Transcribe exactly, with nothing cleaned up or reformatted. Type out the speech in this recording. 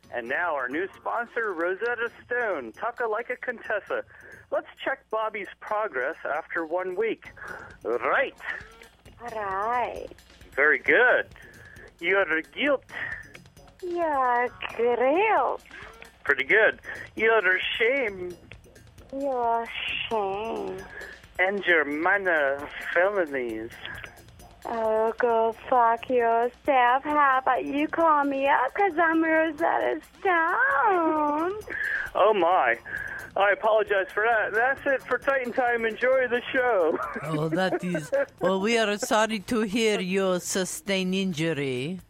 And now our new sponsor, Rosetta Stone. Talk like a Contessa. Let's check Bobby's progress after one week. Right. Right. Very good. You're guilt. You're guilt. Pretty good. You're shame. You're shame. And your minor felonies. Oh, go fuck yourself. How about you call me up because I'm Rosetta Stone? Oh, my. I apologize for that. That's it for Titan Time. Enjoy the show. Oh, that is... Well, we are sorry to hear you sustain injury.